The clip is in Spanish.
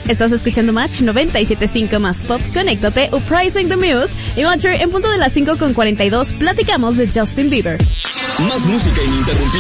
Estás escuchando Match 97.5 más pop. Conéctate, Uprising the Muse. Y Matcher, en punto de las 5:42, platicamos de Justin Bieber. Más música ininterrumpida.